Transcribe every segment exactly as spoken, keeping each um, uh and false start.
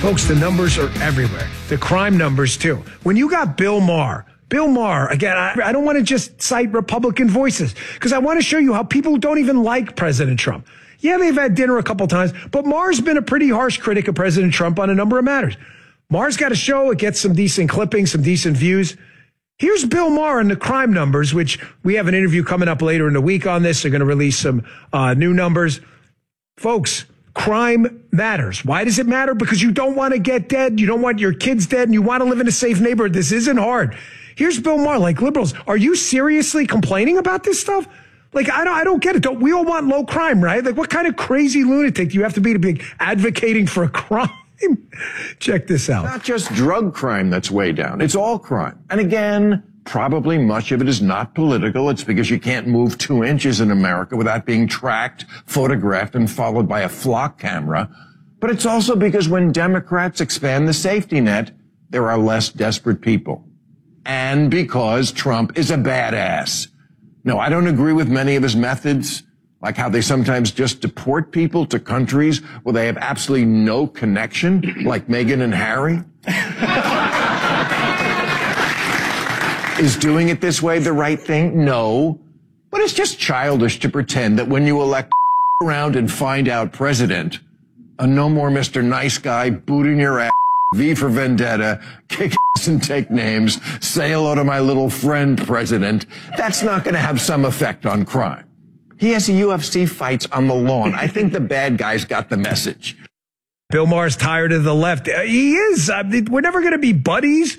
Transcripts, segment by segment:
Folks, the numbers are everywhere. The crime numbers, too. When you got Bill Maher, Bill Maher, again, I, I don't want to just cite Republican voices, because I want to show you how people don't even like President Trump. Yeah, they've had dinner a couple times, but Maher's been a pretty harsh critic of President Trump on a number of matters. Maher's got a show. It gets some decent clippings, some decent views. Here's Bill Maher and the crime numbers, which we have an interview coming up later in the week on this. They're going to release some uh, new numbers. Folks, crime matters. Why does it matter? Because you don't want to get dead. You don't want your kids dead, and you want to live in a safe neighborhood. This isn't hard. Here's Bill Maher, like liberals. Are you seriously complaining about this stuff? Like, I don't, I don't get it. Don't we all want low crime, right? Like, what kind of crazy lunatic do you have to be to be advocating for a crime? Check this out. It's not just drug crime that's way down. It's all crime. And again, probably much of it is not political. It's because you can't move two inches in America without being tracked, photographed, and followed by a flock camera. But it's also because when Democrats expand the safety net, there are less desperate people. And because Trump is a badass. No, I don't agree with many of his methods, like how they sometimes just deport people to countries where they have absolutely no connection, like Meghan and Harry. Is doing it this way the right thing? No. But it's just childish to pretend that when you elect around and find out president, a no more Mister Nice Guy, boot in your ass, V for Vendetta, kick ass and take names, say hello to my little friend president, that's not going to have some effect on crime. He has U F C fights on the lawn. I think the bad guys got the message. Bill Maher's tired of the left. He is. I mean, we're never going to be buddies.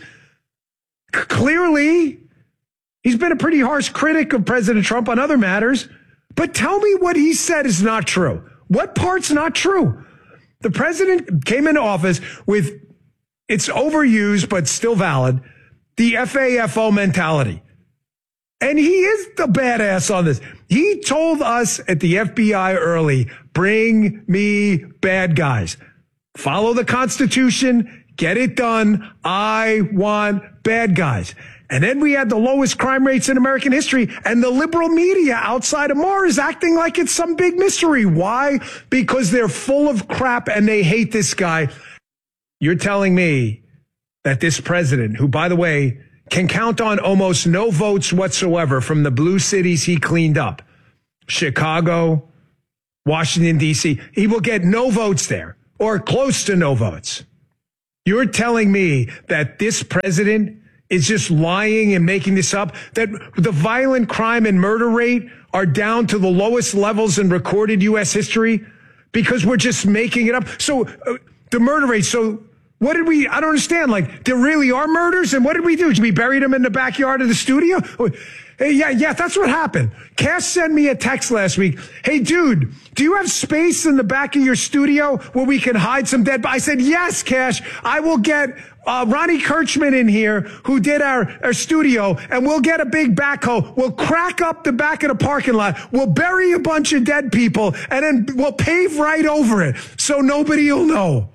Clearly, he's been a pretty harsh critic of President Trump on other matters. But tell me what he said is not true. What part's not true? The president came into office with, it's overused but still valid, the F A F O mentality. And he is the badass on this. He told us at the F B I early, bring me bad guys. Follow the Constitution. Get it done. I want bad guys. And then we had the lowest crime rates in American history, and the liberal media outside of Maher is acting like it's some big mystery. Why? Because they're full of crap and they hate this guy. You're telling me that this president, who, by the way, can count on almost no votes whatsoever from the blue cities he cleaned up, Chicago, Washington, D C, he will get no votes there, or close to no votes. You're telling me that this president is just lying and making this up, that the violent crime and murder rate are down to the lowest levels in recorded U S history because we're just making it up? So uh, the murder rate, so what did we, I don't understand, like, there really are murders, and what did we do? Did we bury them in the backyard of the studio? Hey, yeah, yeah, that's what happened. Cass sent me a text last week. Hey, dude, do you have space in the back of your studio where we can hide some dead bodies? I said, yes, Cash. I will get uh, Ronnie Kirchman in here, who did our, our studio, and we'll get a big backhoe. We'll crack up the back of the parking lot. We'll bury a bunch of dead people, and then we'll pave right over it so nobody will know.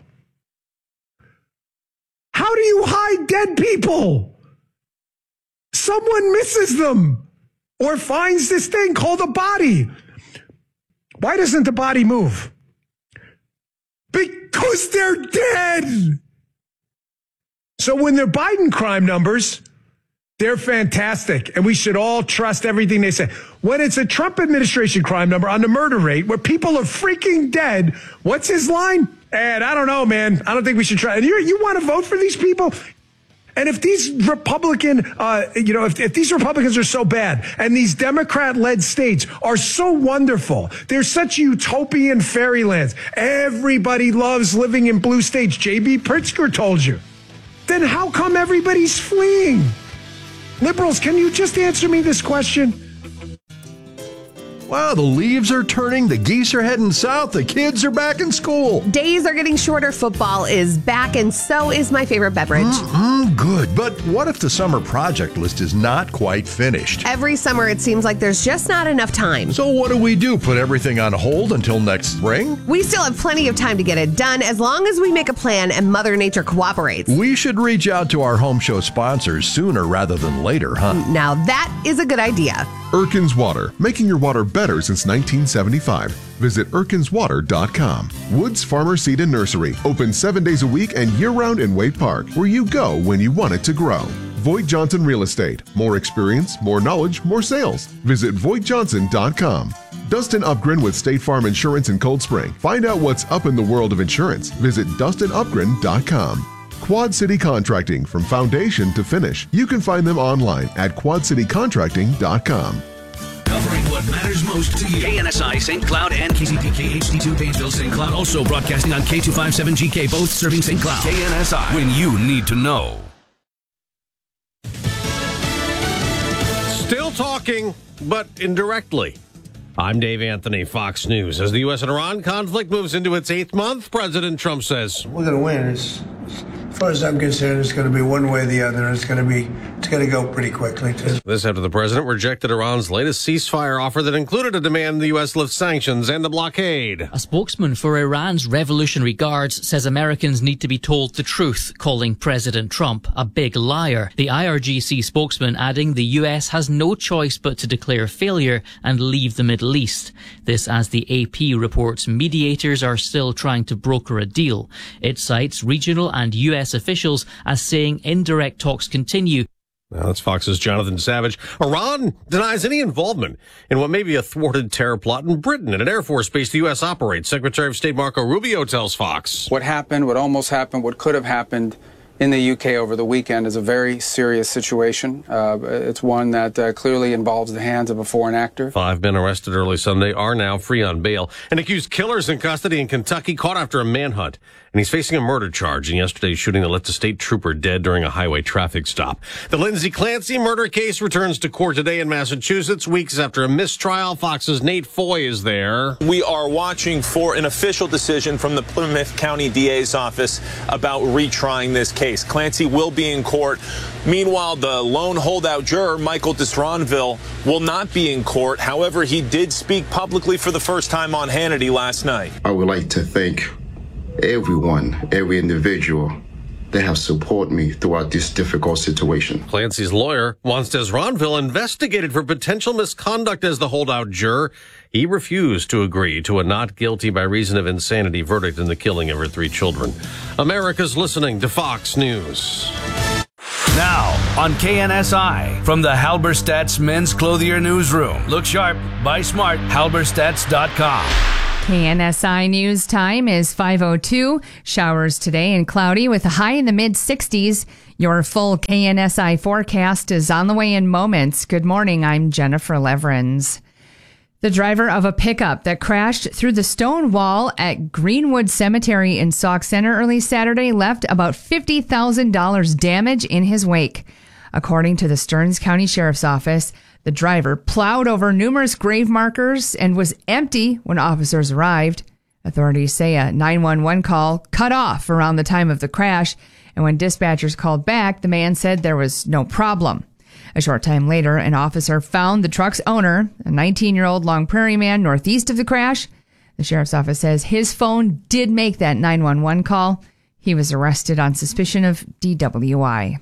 How do you hide dead people? Someone misses them or finds this thing called a body. Why doesn't the body move? Because they're dead. So when they're Biden crime numbers, they're fantastic, and we should all trust everything they say. When it's a Trump administration crime number on the murder rate where people are freaking dead, what's his line? And I don't know, man. I don't think we should try. And you you want to vote for these people? And if these Republican, uh, you know, if, if these Republicans are so bad and these Democrat-led states are so wonderful, they're such utopian fairylands, everybody loves living in blue states, J B Pritzker told you, then how come everybody's fleeing? Liberals, can you just answer me this question? Wow, the leaves are turning, the geese are heading south, the kids are back in school. Days are getting shorter, football is back, and so is my favorite beverage. Mm-mm, good, but what if the summer project list is not quite finished? Every summer it seems like there's just not enough time. So what do we do, put everything on hold until next spring? We still have plenty of time to get it done as long as we make a plan and Mother Nature cooperates. We should reach out to our home show sponsors sooner rather than later, huh? Now that is a good idea. Erkin's Water, making your water better better since nineteen seventy-five. Visit Erkins Water dot com. Woods Farmer Seed and Nursery, open seven days a week and year-round in Wade Park, where you go when you want it to grow. Voigt Johnson Real Estate. More experience, more knowledge, more sales. Visit Voigt Johnson dot com. Dustin Upgren with State Farm Insurance in Cold Spring. Find out what's up in the world of insurance. Visit Dustin Upgren dot com. Quad City Contracting, from foundation to finish. You can find them online at Quad City Contracting dot com. Covering what matters most to you. K N S I, Saint Cloud, and K C P K H D two, Painesville, Saint Cloud. Also broadcasting on K two fifty-seven G K, both serving Saint Cloud. K N S I, when you need to know. Still talking, but indirectly. I'm Dave Anthony, Fox News. As the U S and Iran conflict moves into its eighth month, President Trump says, we're going to win. It's, as far as I'm concerned, it's going to be one way or the other. It's going to be, it's going to go pretty quickly, too. This after the president rejected Iran's latest ceasefire offer that included a demand the U S lift sanctions and a blockade. A spokesman for Iran's Revolutionary Guards says Americans need to be told the truth, calling President Trump a big liar. The I R G C spokesman adding the U S has no choice but to declare failure and leave the Middle East. This as the A P reports mediators are still trying to broker a deal. It cites regional and U S officials as saying indirect talks continue. Now, that's Fox's Jonathan Savage. Iran denies any involvement in what may be a thwarted terror plot in Britain at an Air Force base the U S operates. Secretary of State Marco Rubio tells Fox. What happened, what almost happened, what could have happened in the U K over the weekend is a very serious situation. Uh, it's one that uh, clearly involves the hands of a foreign actor. Five men arrested early Sunday are now free on bail. An accused killer's in custody in Kentucky, caught after a manhunt. And he's facing a murder charge in yesterday's shooting that left a state trooper dead during a highway traffic stop. The Lindsay Clancy murder case returns to court today in Massachusetts, weeks after a mistrial. Fox's Nate Foy is there. We are watching for an official decision from the Plymouth County D A's office about retrying this case. Clancy will be in court. Meanwhile, the lone holdout juror, Michael Destronville, will not be in court. However, he did speak publicly for the first time on Hannity last night. I would like to thank everyone, every individual that have supported me throughout this difficult situation. Clancy's lawyer wants Destronville investigated for potential misconduct as the holdout juror. He refused to agree to a not guilty by reason of insanity verdict in the killing of her three children. America's listening to Fox News. Now on K N S I, from the Halberstadt's Men's Clothier Newsroom. Look sharp, buy smart, halberstadts dot com. K N S I News time is five oh two. Showers today and cloudy with a high in the mid sixties. Your full K N S I forecast is on the way in moments. Good morning. I'm Jennifer Leverins. The driver of a pickup that crashed through the stone wall at Greenwood Cemetery in Sauk Center early Saturday left about fifty thousand dollars damage in his wake. According to the Stearns County Sheriff's Office, the driver plowed over numerous grave markers and was empty when officers arrived. Authorities say a nine one one call cut off around the time of the crash, and when dispatchers called back, the man said there was no problem. A short time later, an officer found the truck's owner, a nineteen-year-old Long Prairie man northeast of the crash. The sheriff's office says his phone did make that nine one one call. He was arrested on suspicion of D W I.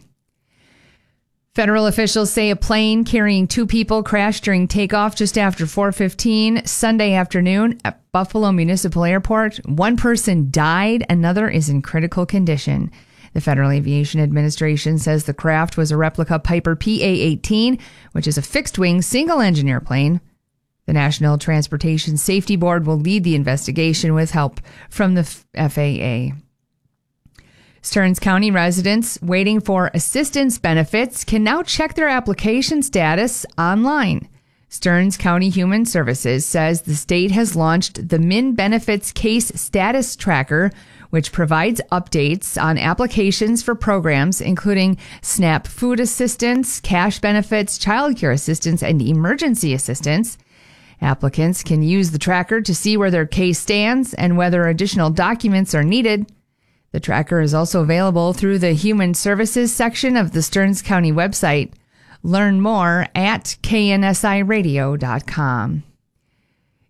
Federal officials say a plane carrying two people crashed during takeoff just after four fifteen Sunday afternoon at Buffalo Municipal Airport. One person died, another is in critical condition. The Federal Aviation Administration says the craft was a replica Piper P A eighteen, which is a fixed-wing, single-engine airplane. The National Transportation Safety Board will lead the investigation with help from the F A A. Stearns County residents waiting for assistance benefits can now check their application status online. Stearns County Human Services says the state has launched the Min Benefits Case Status Tracker, which provides updates on applications for programs including SNAP food assistance, cash benefits, childcare assistance, and emergency assistance. Applicants can use the tracker to see where their case stands and whether additional documents are needed. The tracker is also available through the Human Services section of the Stearns County website. Learn more at K N S I radio dot com.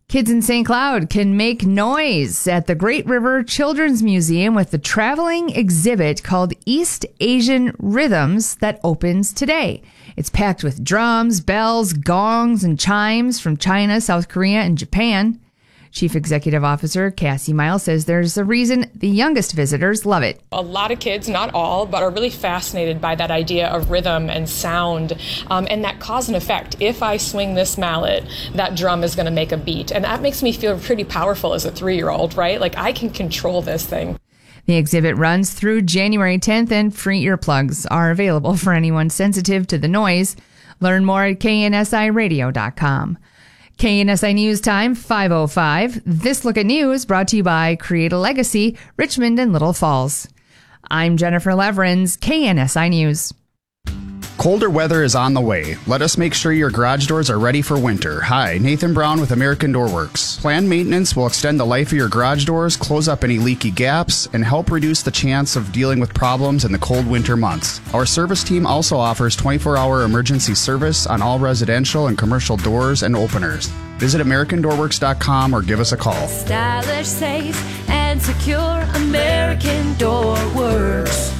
Kids in Saint Cloud can make noise at the Great River Children's Museum with the traveling exhibit called East Asian Rhythms that opens today. It's packed with drums, bells, gongs, and chimes from China, South Korea, and Japan. Chief Executive Officer Cassie Miles says there's a reason the youngest visitors love it. A lot of kids, not all, but are really fascinated by that idea of rhythm and sound um, and that cause and effect. If I swing this mallet, that drum is going to make a beat. And that makes me feel pretty powerful as a three-year-old, right? Like I can control this thing. The exhibit runs through January tenth and free earplugs are available for anyone sensitive to the noise. Learn more at K N S I radio dot com. K N S I News Time, five oh five. This Look at News brought to you by Create a Legacy, Richmond and Little Falls. I'm Jennifer Leverins, K N S I News. Colder weather is on the way. Let us make sure your garage doors are ready for winter. Hi, Nathan Brown with American Door Works. Planned maintenance will extend the life of your garage doors, close up any leaky gaps, and help reduce the chance of dealing with problems in the cold winter months. Our service team also offers twenty-four hour emergency service on all residential and commercial doors and openers. Visit American Door Works dot com or give us a call. Stylish, safe, and secure. American Door Works.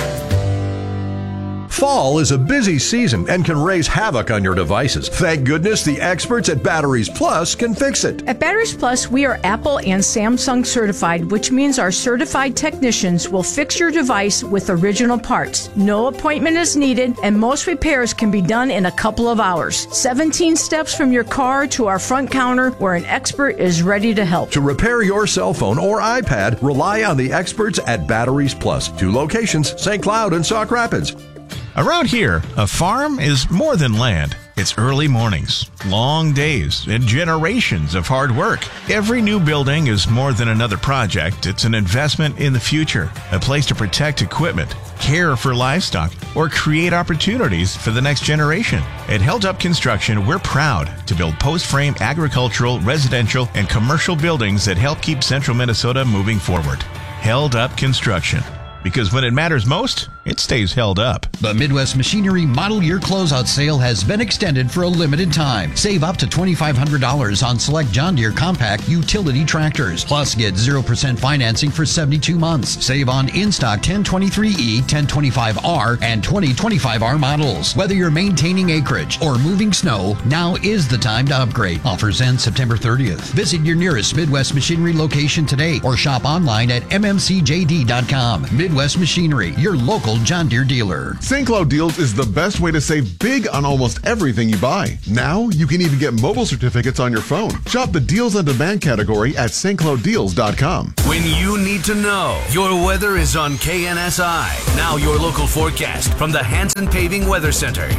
Fall is a busy season and can raise havoc on your devices. Thank goodness the experts at Batteries Plus can fix it. At Batteries Plus, we are Apple and Samsung certified, which means our certified technicians will fix your device with original parts. No appointment is needed, and most repairs can be done in a couple of hours. seventeen steps from your car to our front counter where an expert is ready to help. To repair your cell phone or iPad, rely on the experts at Batteries Plus. Two locations, Saint Cloud and Sauk Rapids. Around here, a farm is more than land. It's early mornings, long days, and generations of hard work. Every new building is more than another project. It's an investment in the future, a place to protect equipment, care for livestock, or create opportunities for the next generation. At Held Up Construction, we're proud to build post-frame agricultural, residential, and commercial buildings that help keep central Minnesota moving forward. Held Up Construction. Because when it matters most, it stays held up. The Midwest Machinery Model Year Closeout Sale has been extended for a limited time. Save up to twenty-five hundred dollars on select John Deere compact utility tractors. Plus, get zero percent financing for seventy-two months. Save on in-stock ten twenty-three E, ten twenty-five R, and twenty twenty-five R models. Whether you're maintaining acreage or moving snow, now is the time to upgrade. Offers end September thirtieth. Visit your nearest Midwest Machinery location today or shop online at M M C J D dot com. Midwest Machinery, your local John Deere dealer. Saint Cloud Deals is the best way to save big on almost everything you buy. Now, you can even get mobile certificates on your phone. Shop the Deals on Demand category at St Cloud Deals dot com. When you need to know, your weather is on K N S I. Now your local forecast from the Hanson Paving Weather Center.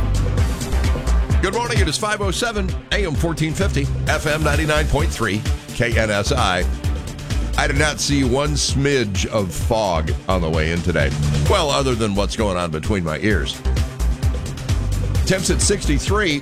Good morning. It is five oh seven, A M fourteen fifty, F M ninety-nine point three, K N S I. I did not see one smidge of fog on the way in today. Well, other than what's going on between my ears. Temps at sixty-three.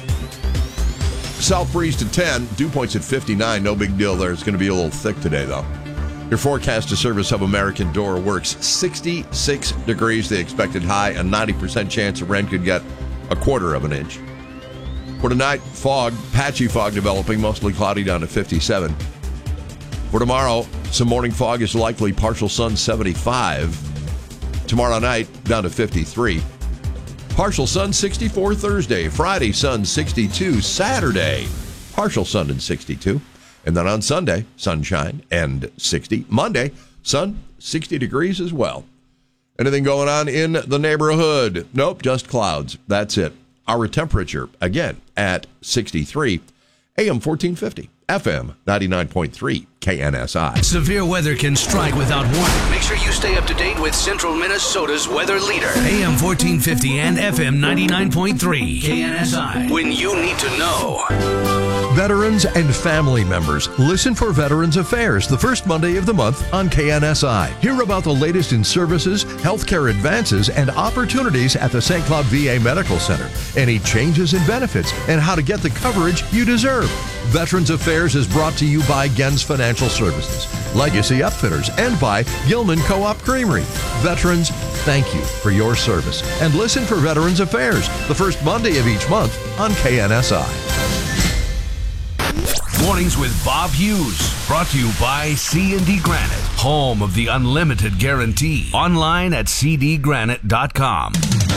South breeze to ten. Dew points at fifty-nine. No big deal there. It's going to be a little thick today, though. Your forecast to service of American Door Works. sixty-six degrees, the expected high. A ninety percent chance of rain could get a quarter of an inch. For tonight, fog, patchy fog developing, mostly cloudy down to fifty-seven. For tomorrow, some morning fog is likely, partial sun seventy-five. Tomorrow night, down to fifty-three. Partial sun sixty-four Thursday. Friday, sun sixty-two. Saturday, partial sun and sixty-two. And then on Sunday, sunshine and sixty. Monday, sun, sixty degrees as well. Anything going on in the neighborhood? Nope, just clouds. That's it. Our temperature, again, at sixty-three. A M fourteen fifty. F M ninety-nine point three, K N S I. Severe weather can strike without warning. Make sure you stay up to date with Central Minnesota's weather leader. A M fourteen fifty and F M ninety-nine point three, K N S I. When you need to know. Veterans and family members, listen for Veterans Affairs the first Monday of the month on K N S I. Hear about the latest in services, healthcare advances, and opportunities at the Saint Cloud V A Medical Center. Any changes in benefits and how to get the coverage you deserve. Veterans Affairs is brought to you by Gens Financial Services, Legacy Upfitters, and by Gilman Co-op Creamery. Veterans, thank you for your service. And listen for Veterans Affairs the first Monday of each month on K N S I. Mornings with Bob Hughes. Brought to you by C and D Granite, home of the unlimited guarantee. Online at c d granite dot com.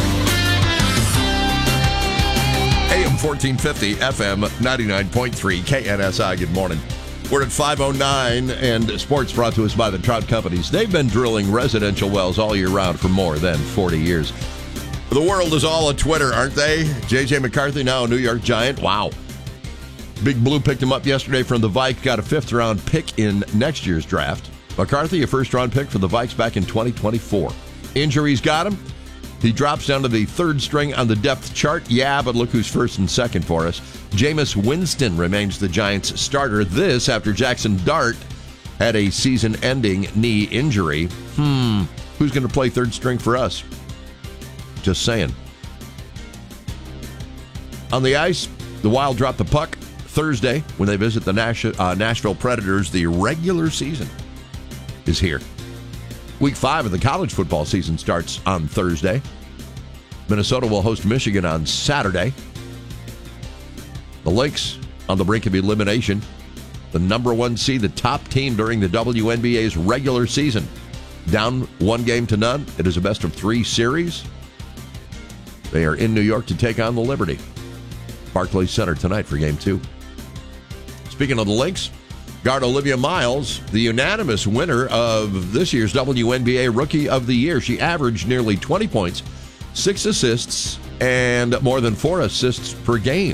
A M fourteen fifty, F M ninety-nine point three, K N S I. Good morning. We're at five oh nine, and sports brought to us by the Trout Companies. They've been drilling residential wells all year round for more than forty years. The world is all on Twitter, aren't they? J J McCarthy, now a New York Giant. Wow. Big Blue picked him up yesterday from the Vikes, got a fifth-round pick in next year's draft. McCarthy, a first-round pick for the Vikes back in twenty twenty-four. Injuries got him. He drops down to the third string on the depth chart. Yeah, but look who's first and second for us. Jameis Winston remains the Giants' starter. This after Jackson Dart had a season-ending knee injury. Hmm, who's going to play third string for us? Just saying. On the ice, the Wild drop the puck Thursday when they visit the Nash- uh, Nashville Predators. The regular season is here. Week five of the college football season starts on Thursday. Minnesota will host Michigan on Saturday. The Lynx on the brink of elimination. The number one seed, the top team during the W N B A's regular season. Down one game to none. It is a best of three series. They are in New York to take on the Liberty. Barclays Center tonight for game two. Speaking of the Lynx, guard Olivia Miles, the unanimous winner of this year's W N B A Rookie of the Year. She averaged nearly twenty points, six assists, and more than four assists per game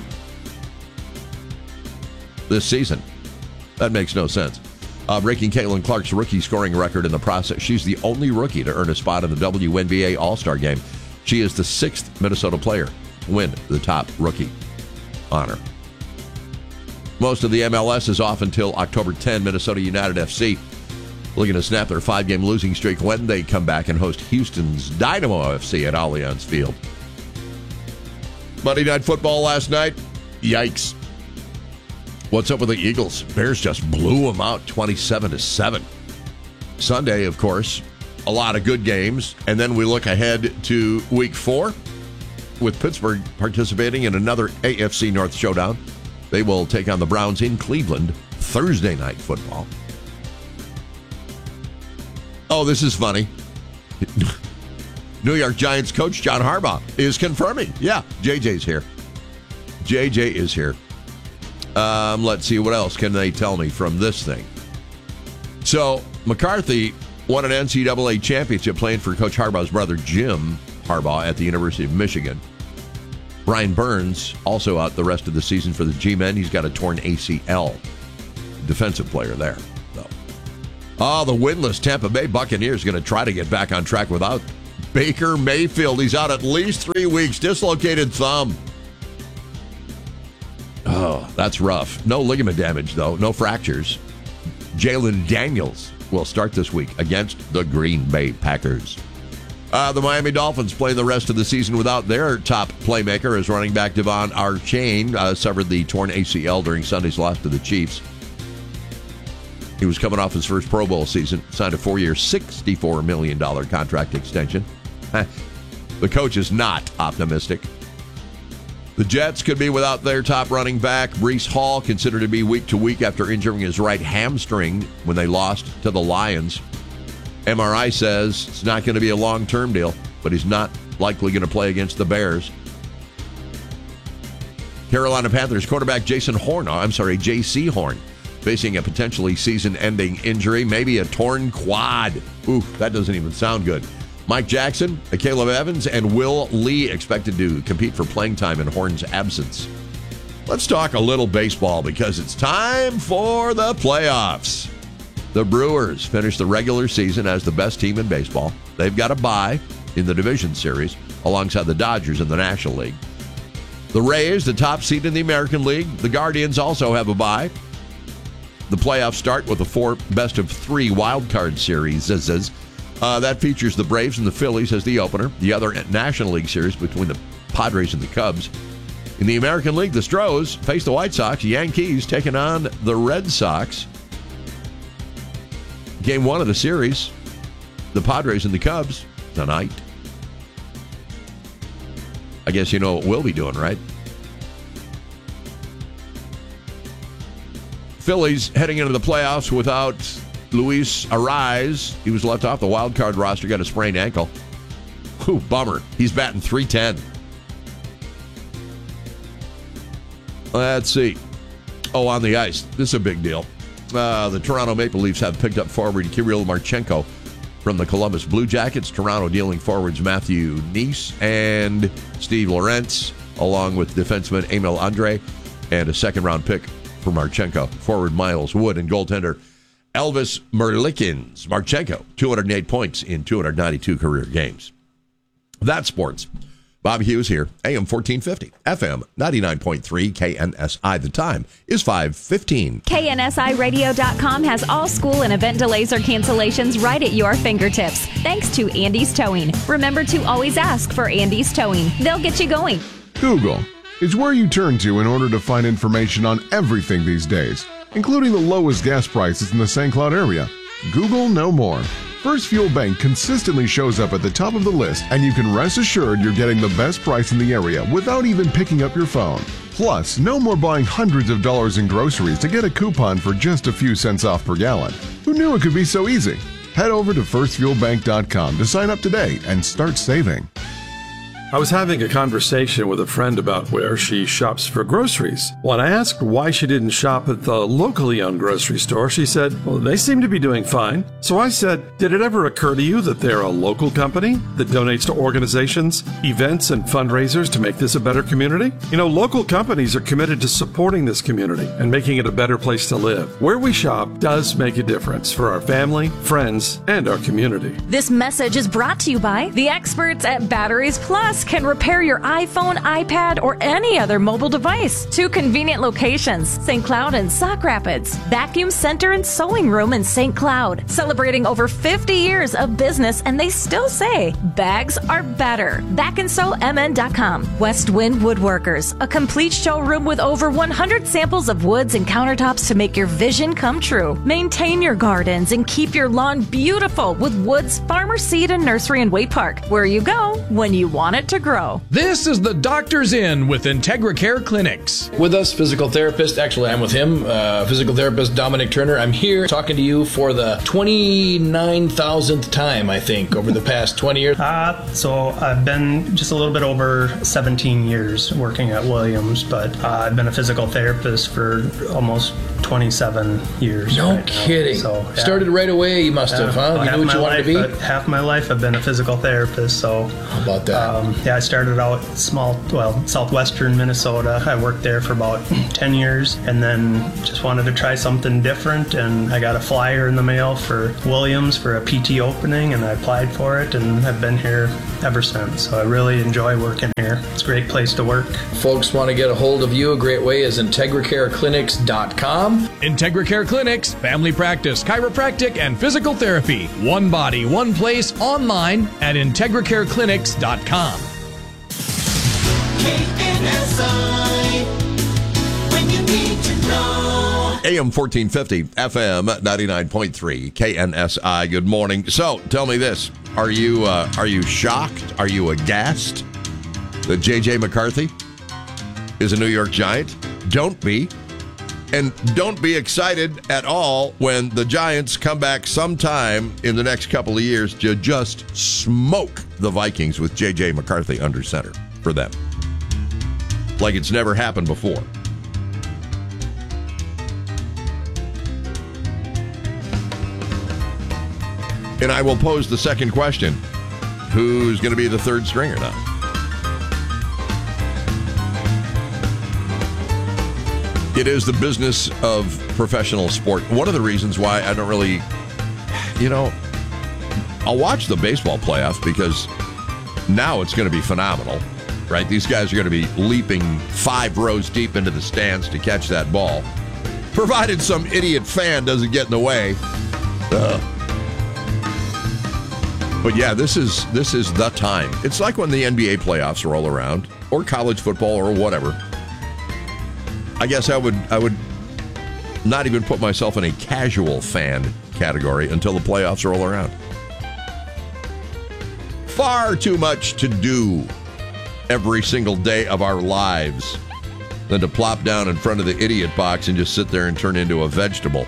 this season. That makes no sense. Uh, breaking Caitlin Clark's rookie scoring record in the process. She's the only rookie to earn a spot in the W N B A All-Star Game. She is the sixth Minnesota player to win the top rookie honor. Most of the M L S is off until October tenth. Minnesota United F C looking to snap their five-game losing streak when they come back and host Houston's Dynamo F C at Allianz Field. Monday Night Football last night. Yikes. What's up with the Eagles? Bears just blew them out twenty-seven to seven. Sunday, of course, a lot of good games. And then we look ahead to week four with Pittsburgh participating in another A F C North showdown. They will take on the Browns in Cleveland Thursday Night Football. Oh, this is funny. New York Giants coach John Harbaugh is confirming. Yeah, J J's here. J J is here. Um, let's see, what else can they tell me from this thing? So, McCarthy won an N C double A championship playing for Coach Harbaugh's brother, Jim Harbaugh, at the University of Michigan. Brian Burns also out the rest of the season for the G-Men. He's got a torn A C L. Defensive player there, though. Oh, the winless Tampa Bay Buccaneers going to try to get back on track without Baker Mayfield. He's out at least three weeks. Dislocated thumb. Oh, that's rough. No ligament damage, though. No fractures. Jalen Daniels will start this week against the Green Bay Packers. Uh, the Miami Dolphins play the rest of the season without their top playmaker as running back Devon Achane uh, suffered the torn A C L during Sunday's loss to the Chiefs. He was coming off his first Pro Bowl season, signed a four-year, sixty-four million dollars contract extension. The coach is not optimistic. The Jets could be without their top running back, Breece Hall, considered to be week to week after injuring his right hamstring when they lost to the Lions. M R I says it's not going to be a long-term deal, but he's not likely going to play against the Bears. Carolina Panthers quarterback Jason Horn, oh, I'm sorry, J C Horn, facing a potentially season-ending injury, maybe a torn quad. Ooh, that doesn't even sound good. Mike Jackson, Caleb Evans, and Will Lee expected to compete for playing time in Horn's absence. Let's talk a little baseball because it's time for the playoffs. The Brewers finished the regular season as the best team in baseball. They've got a bye in the division series alongside the Dodgers in the National League. The Rays, the top seed in the American League. The Guardians also have a bye. The playoffs start with the four best of three wild card series. Uh, that features the Braves and the Phillies as the opener. The other National League series between the Padres and the Cubs. In the American League, the Stros face the White Sox. Yankees taking on the Red Sox. Game one of the series, the Padres and the Cubs tonight. I guess you know what we'll be doing, right? Phillies heading into the playoffs without Luis Arraez. He was left off the wild card roster, got a sprained ankle. Whew, bummer. He's batting three ten. Let's see. Oh, on the ice. This is a big deal. Uh, the Toronto Maple Leafs have picked up forward Kirill Marchenko from the Columbus Blue Jackets. Toronto dealing forwards Matthew Nice and Steve Lorentz, along with defenseman Emil Andre, and a second-round pick for Marchenko. Forward Miles Wood and goaltender Elvis Merlikins. Marchenko, two hundred eight points in two hundred ninety-two career games. That's sports. Bob Hughes here, A M fourteen fifty, F M ninety-nine point three, K N S I. The time is five fifteen. K N S I radio dot com has all school and event delays or cancellations right at your fingertips. Thanks to Andy's Towing. Remember to always ask for Andy's Towing. They'll get you going. Google is where you turn to in order to find information on everything these days, including the lowest gas prices in the Saint Cloud area. Google no more. First Fuel Bank consistently shows up at the top of the list, and you can rest assured you're getting the best price in the area without even picking up your phone. Plus, no more buying hundreds of dollars in groceries to get a coupon for just a few cents off per gallon. Who knew it could be so easy? Head over to first fuel bank dot com to sign up today and start saving. I was having a conversation with a friend about where she shops for groceries. When I asked why she didn't shop at the locally owned grocery store, she said, well, they seem to be doing fine. So I said, did it ever occur to you that they're a local company that donates to organizations, events, and fundraisers to make this a better community? You know, local companies are committed to supporting this community and making it a better place to live. Where we shop does make a difference for our family, friends, and our community. This message is brought to you by the experts at Batteries Plus. Can repair your iPhone, iPad, or any other mobile device. Two convenient locations, Saint Cloud and Sauk Rapids. Vacuum Center and Sewing Room in Saint Cloud. Celebrating over fifty years of business, and they still say, bags are better. back and sew M N dot com. West Wind Woodworkers, a complete showroom with over one hundred samples of woods and countertops to make your vision come true. Maintain your gardens and keep your lawn beautiful with Woods Farmer Seed and Nursery in Waite Park, where you go when you want it to grow. This is the Doctor's In with Integra Care Clinics. With us, physical therapist, actually I'm with him, uh, physical therapist Dominic Turner. I'm here talking to you for the twenty-nine thousandth time, I think, over the past twenty years. Uh, so I've been just a little bit over seventeen years working at Williams, but uh, I've been a physical therapist for almost twenty-seven years. No right kidding. Now. So, yeah. Started right away, you must yeah. have, huh? Well, you knew what you wanted life, to be? Half my life I've been a physical therapist, so. How about that? Um, yeah, I started out small, well, southwestern Minnesota. I worked there for about ten years and then just wanted to try something different. And I got a flyer in the mail for Williams for a P T opening, and I applied for it, and I've been here ever since. So I really enjoy working here. It's a great place to work. Folks want to get a hold of you, a great way is integra care clinics dot com. Integra Care Clinics, family practice, chiropractic, and physical therapy. One body, one place, online at integra care clinics dot com. K N S I, when you need to know. A M fourteen fifty, F M ninety-nine point three, K N S I. Good morning. So, tell me this. Are you uh, are you shocked? Are you aghast that J J McCarthy is a New York Giant? Don't be. And don't be excited at all when the Giants come back sometime in the next couple of years to just smoke the Vikings with J J McCarthy under center for them. Like it's never happened before. And I will pose the second question. Who's going to be the third stringer now? It is the business of professional sport. One of the reasons why I don't really, you know, I'll watch the baseball playoffs because now it's going to be phenomenal, right? These guys are going to be leaping five rows deep into the stands to catch that ball, provided some idiot fan doesn't get in the way. Uh, but yeah, this is this is the time. It's like when the N B A playoffs roll around, or college football, or whatever. I guess I would I would not even put myself in a casual fan category until the playoffs roll around. Far too much to do every single day of our lives than to plop down in front of the idiot box and just sit there and turn into a vegetable.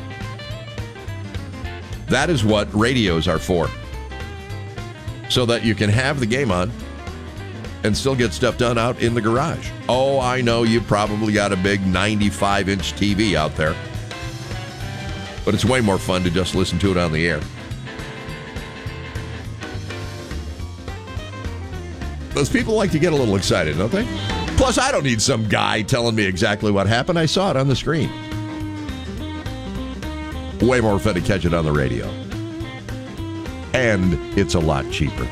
That is what radios are for. So that you can have the game on and still get stuff done out in the garage. Oh, I know you probably got a big ninety-five inch T V out there. But it's way more fun to just listen to it on the air. Those people like to get a little excited, don't they? Plus, I don't need some guy telling me exactly what happened. I saw it on the screen. Way more fun to catch it on the radio. And it's a lot cheaper.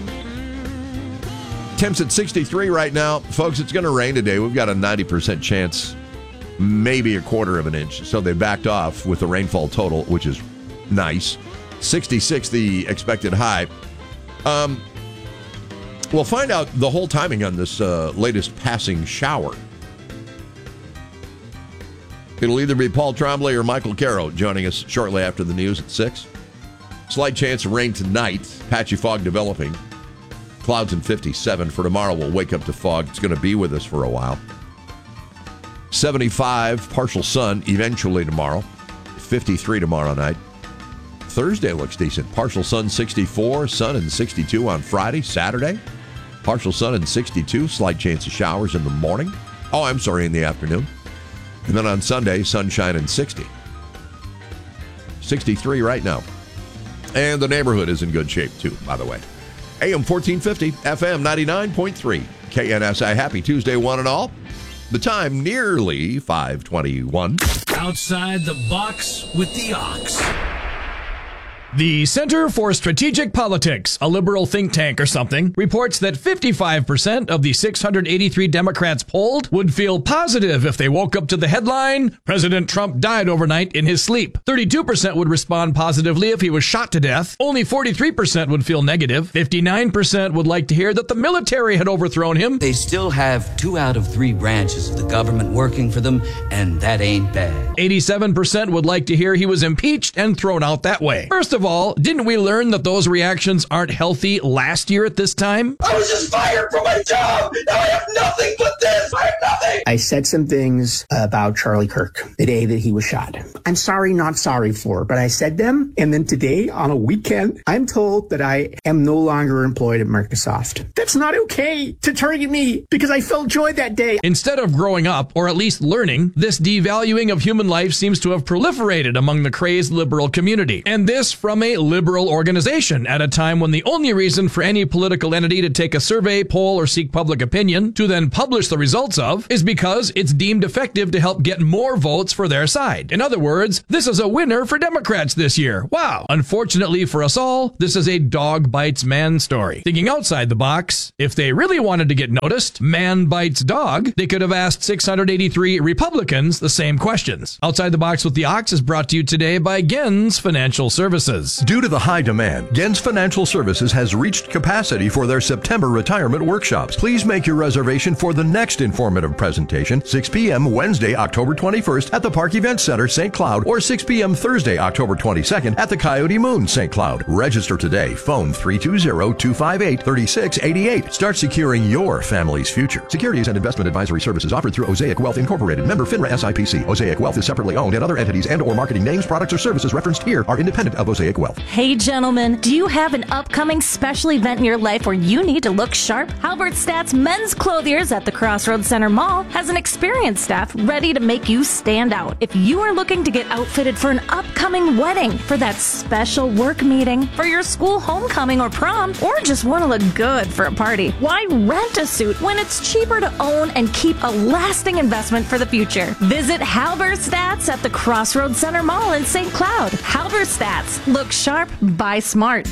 Temps at sixty-three right now. Folks, it's going to rain today. We've got a ninety percent chance, maybe a quarter of an inch. So they backed off with the rainfall total, which is nice. sixty-six the expected high. Um... We'll find out the whole timing on this uh, latest passing shower. It'll either be Paul Trombley or Michael Caro joining us shortly after the news at six. Slight chance of rain tonight. Patchy fog developing. Clouds in fifty-seven. For tomorrow, we'll wake up to fog. It's going to be with us for a while. seventy-five, partial sun eventually tomorrow. fifty-three tomorrow night. Thursday looks decent. Partial sun sixty-four, sun and sixty-two on Friday. Saturday, partial sun and sixty-two, slight chance of showers in the morning. Oh, I'm sorry, in the afternoon. And then on Sunday, sunshine and sixty. sixty-three right now. And the neighborhood is in good shape, too, by the way. A M fourteen fifty, F M ninety-nine point three. K N S I. Happy Tuesday, one and all. The time nearly five twenty-one. Outside the box with the ox. The Center for Strategic Politics, a liberal think tank or something, reports that fifty-five percent of the six hundred eighty-three Democrats polled would feel positive if they woke up to the headline, President Trump died overnight in his sleep. thirty-two percent would respond positively if he was shot to death. Only forty-three percent would feel negative. fifty-nine percent would like to hear that the military had overthrown him. They still have two out of three branches of the government working for them, and that ain't bad. eighty-seven percent would like to hear he was impeached and thrown out that way. First of all, didn't we learn that those reactions aren't healthy last year at this time? I was just fired from my job. Now I have nothing but this. I have nothing. I said some things about Charlie Kirk the day that he was shot. I'm sorry, not sorry for, but I said them. And then today on a weekend, I'm told that I am no longer employed at Microsoft. That's not okay to target me because I felt joy that day. Instead of growing up, or at least learning, this devaluing of human life seems to have proliferated among the crazed liberal community. And this from a liberal organization at a time when the only reason for any political entity to take a survey, poll, or seek public opinion to then publish the results of is because it's deemed effective to help get more votes for their side. In other words, this is a winner for Democrats this year. Wow. Unfortunately for us all, this is a dog bites man story. Thinking outside the box, if they really wanted to get noticed, man bites dog, they could have asked six hundred eighty-three Republicans the same questions. Outside the Box with the Ox is brought to you today by Gens Financial Services. Due to the high demand, Gens Financial Services has reached capacity for their September retirement workshops. Please make your reservation for the next informative presentation, six p.m. Wednesday, October twenty-first at the Park Event Center, Saint Cloud, or six p.m. Thursday, October twenty-second at the Coyote Moon, Saint Cloud. Register today. Phone three two zero, two five eight, three six eight eight. Start securing your family's future. Securities and investment advisory services offered through Osaic Wealth Incorporated. Member FINRA S I P C. Osaic Wealth is separately owned, and other entities and or marketing names, products, or services referenced here are independent of Osaic Wealth. Hey gentlemen, do you have an upcoming special event in your life where you need to look sharp? Halbert Stats Men's Clothiers at the Crossroads Center Mall has an experienced staff ready to make you stand out. If you are looking to get outfitted for an upcoming wedding, for that special work meeting, for your school homecoming or prom, or just want to look good for a party, why rent a suit when it's cheaper to own and keep a lasting investment for the future? Visit Halbert Stats at the Crossroads Center Mall in Saint Cloud. Halbert Stats. Look sharp, buy smart.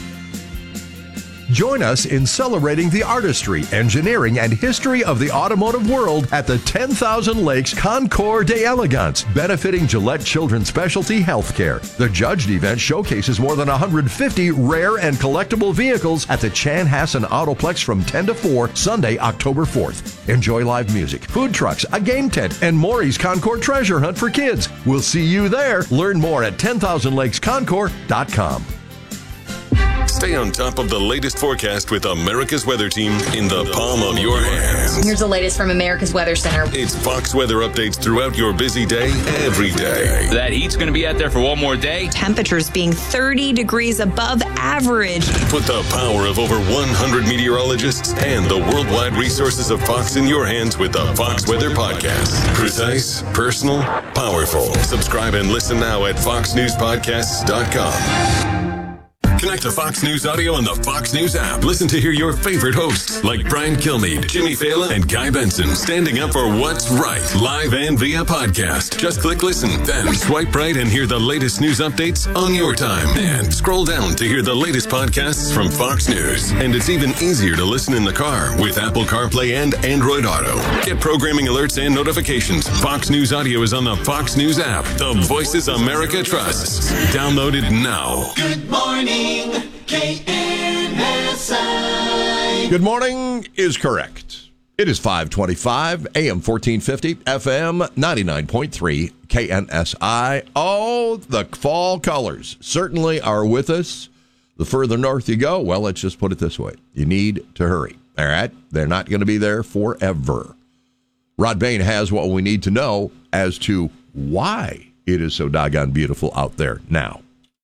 Join us in celebrating the artistry, engineering, and history of the automotive world at the ten thousand Lakes Concours d'Elegance, benefiting Gillette Children's Specialty Healthcare. The judged event showcases more than one hundred fifty rare and collectible vehicles at the Chanhassen Autoplex from ten to four, Sunday, October fourth. Enjoy live music, food trucks, a game tent, and Maury's Concours treasure hunt for kids. We'll see you there. Learn more at ten thousand lakes concours dot com. Stay on top of the latest forecast with America's Weather Team in the palm of your hands. Here's the latest from America's Weather Center. It's Fox weather updates throughout your busy day, every day. That heat's going to be out there for one more day. Temperatures being thirty degrees above average. Put the power of over one hundred meteorologists and the worldwide resources of Fox in your hands with the Fox Weather Podcast. Precise, personal, powerful. Subscribe and listen now at fox news podcasts dot com. Connect to Fox News Audio on the Fox News app. Listen to hear your favorite hosts like Brian Kilmeade, Jimmy Fallon, and Guy Benson standing up for what's right, live and via podcast. Just click listen, then swipe right and hear the latest news updates on your time. And scroll down to hear the latest podcasts from Fox News. And it's even easier to listen in the car with Apple CarPlay and Android Auto. Get programming alerts and notifications. Fox News Audio is on the Fox News app. The Voices America trusts. Download it now. Good morning, K N S I. Good morning is correct. It is five twenty-five, A M fourteen fifty, F M ninety-nine point three, K N S I. Oh, the fall colors certainly are with us. The further north you go, well, let's just put it this way. You need to hurry. All right? They're not going to be there forever. Rod Bain has what we need to know as to why it is so doggone beautiful out there now.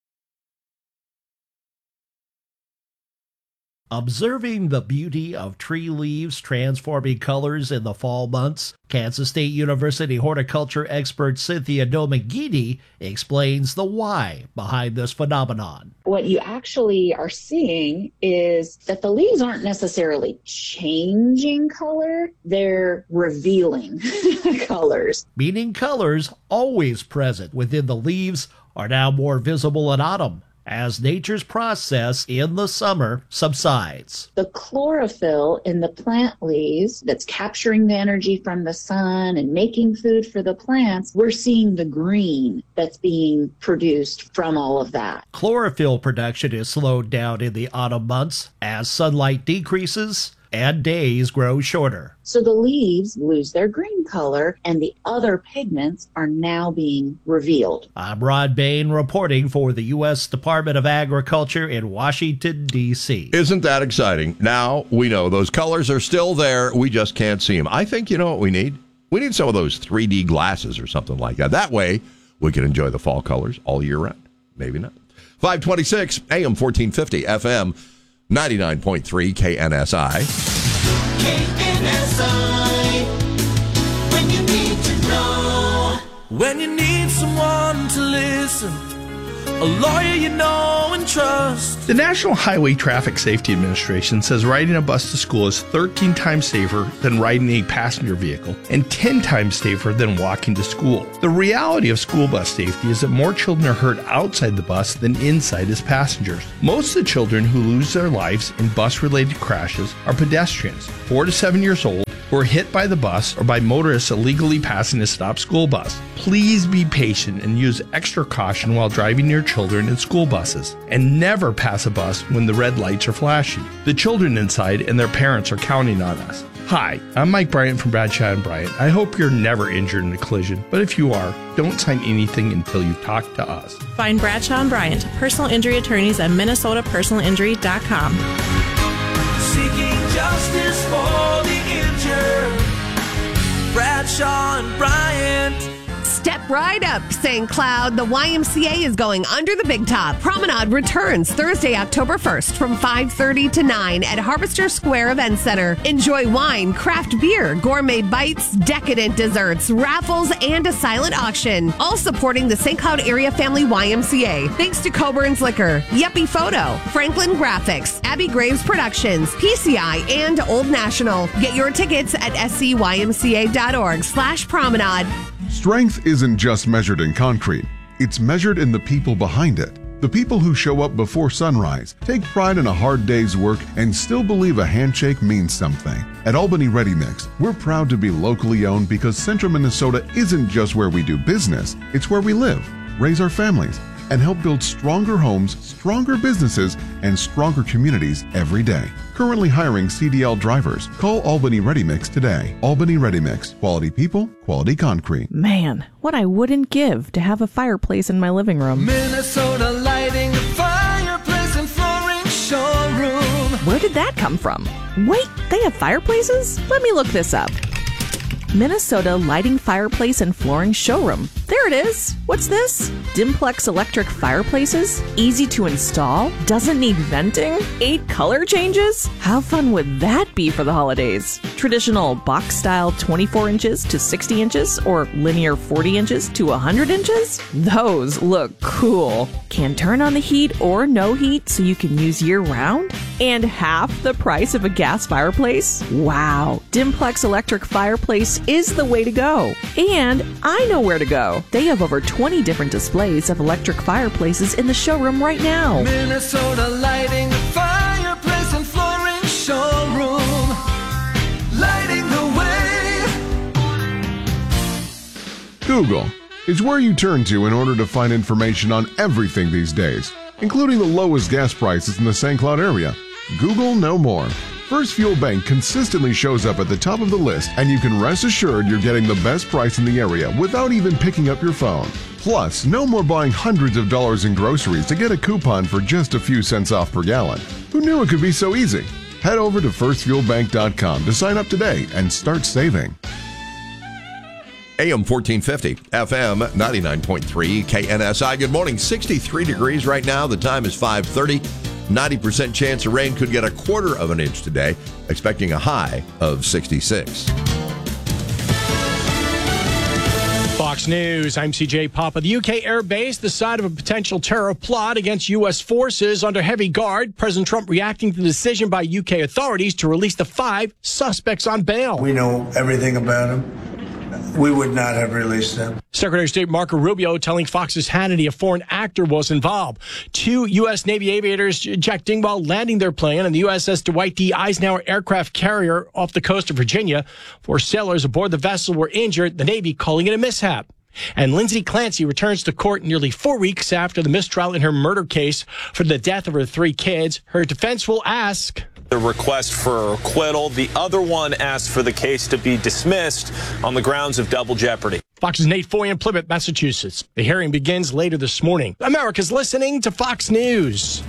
Observing the beauty of tree leaves transforming colors in the fall months, Kansas State University horticulture expert Cynthia Domagini explains the why behind this phenomenon. What you actually are seeing is that the leaves aren't necessarily changing color, they're revealing colors. Meaning colors always present within the leaves are now more visible in autumn, as nature's process in the summer subsides. The chlorophyll in the plant leaves that's capturing the energy from the sun and making food for the plants, we're seeing the green that's being produced from all of that. Chlorophyll production is slowed down in the autumn months as sunlight decreases and days grow shorter. So the leaves lose their green color and the other pigments are now being revealed. I'm Rod Bain reporting for the U S Department of Agriculture in Washington, D C Isn't that exciting? Now we know those colors are still there. We just can't see them. I think you know what we need? We need some of those three D glasses or something like that. That way we can enjoy the fall colors all year round. Maybe not. five twenty-six, A M fourteen fifty, F M ninety-nine point three, K N S I. K N S I. When you need to know. When you need someone to listen. A lawyer you know and trust. The National Highway Traffic Safety Administration says riding a bus to school is thirteen times safer than riding a passenger vehicle and ten times safer than walking to school. The reality of school bus safety is that more children are hurt outside the bus than inside as passengers. Most of the children who lose their lives in bus-related crashes are pedestrians, four to seven years old, who are hit by the bus or by motorists illegally passing a stopped school bus. Please be patient and use extra caution while driving your children in school buses, and never pass a bus when the red lights are flashing. The children inside and their parents are counting on us. Hi, I'm Mike Bryant from Bradshaw and Bryant. I hope you're never injured in a collision, but if you are, don't sign anything until you talk to us. Find Bradshaw and Bryant, personal injury attorneys at minnesota personal injury dot com. Seeking justice for the injured. Bradshaw and Bryant. Step right up, Saint Cloud. The Y M C A is going under the big top. Promenade returns Thursday, October first from five thirty to nine at Harvester Square Event Center. Enjoy wine, craft beer, gourmet bites, decadent desserts, raffles, and a silent auction. All supporting the Saint Cloud Area Family Y M C A. Thanks to Coburn's Liquor, Yuppie Photo, Franklin Graphics, Abby Graves Productions, P C I, and Old National. Get your tickets at s c y m c a dot org slash promenade. Strength isn't just measured in concrete, it's measured in the people behind it. The people who show up before sunrise, take pride in a hard day's work, and still believe a handshake means something. At Albany Ready Mix, we're proud to be locally owned because Central Minnesota isn't just where we do business, it's where we live, raise our families, and help build stronger homes, stronger businesses, and stronger communities every day. Currently hiring C D L drivers. Call Albany Ready Mix today. Albany Ready Mix. Quality people, quality concrete. Man, what I wouldn't give to have a fireplace in my living room. Minnesota lighting, the fireplace and flooring show. come from? Wait, they have fireplaces? Let me look this up. Minnesota Lighting Fireplace and Flooring Showroom. There it is. What's this? Dimplex electric fireplaces? Easy to install? Doesn't need venting? Eight color changes? How fun would that be for the holidays? Traditional box style twenty-four inches to sixty inches or linear forty inches to one hundred inches? Those look cool. Can turn on the heat or no heat so you can use year round? And half the price of a gas fireplace? Wow. Dimplex electric fireplace is the way to go. And I know where to go. They have over twenty different displays of electric fireplaces in the showroom right now. Minnesota Lighting, Fireplace and Flooring Showroom. Lighting the way. Google is where you turn to in order to find information on everything these days, including the lowest gas prices in the Saint Cloud area. Google no more. First Fuel Bank consistently shows up at the top of the list, and you can rest assured you're getting the best price in the area without even picking up your phone. Plus, no more buying hundreds of dollars in groceries to get a coupon for just a few cents off per gallon. Who knew it could be so easy? Head over to first fuel bank dot com to sign up today and start saving. A M fourteen fifty, F M ninety-nine point three, K N S I. Good morning. sixty-three degrees right now. The time is five thirty. ninety percent chance of rain, could get a quarter of an inch today, expecting a high of sixty-six. Fox News, I'm C J Papa. The U K Air Base, the site of a potential terror plot against U S forces under heavy guard. President Trump reacting to the decision by U K authorities to release the five suspects on bail. We know everything about them. We would not have released them. Secretary of State Marco Rubio telling Fox's Hannity a foreign actor was involved. Two U S Navy aviators, Jack Dingwall, landing their plane on the U S S Dwight D. Eisenhower aircraft carrier off the coast of Virginia. Four sailors aboard the vessel were injured, the Navy calling it a mishap. And Lindsay Clancy returns to court nearly four weeks after the mistrial in her murder case for the death of her three kids. Her defense will ask... The request for acquittal. The other one asked for the case to be dismissed on the grounds of double jeopardy. Fox's Nate Foy in Plymouth, Massachusetts. The hearing begins later this morning. America's listening to Fox News.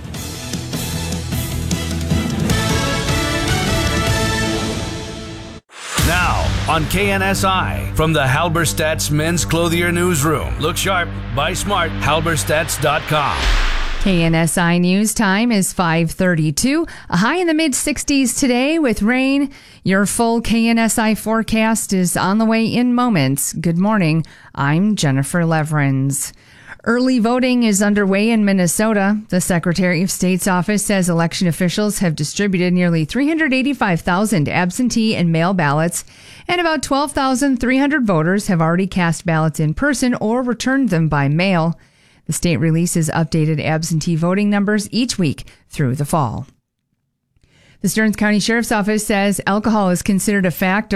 Now on K N S I from the Halberstadt's Men's Clothier Newsroom. Look sharp, buy smart, halberstadts dot com. K N S I News time is five thirty-two. A high in the mid sixties today with rain. Your full K N S I forecast is on the way in moments. Good morning. I'm Jennifer Leverins. Early voting is underway in Minnesota. The Secretary of State's office says election officials have distributed nearly three hundred eighty-five thousand absentee and mail ballots, and about twelve thousand three hundred voters have already cast ballots in person or returned them by mail. The state releases updated absentee voting numbers each week through the fall. The Stearns County Sheriff's Office says alcohol is considered a factor